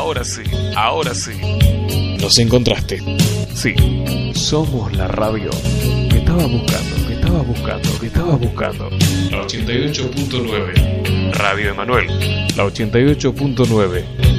ahora sí, ahora sí. Nos encontraste. Sí, somos la radio que estabas buscando, que estabas buscando, que estabas buscando. La 88.9. Radio Emanuel, la 88.9.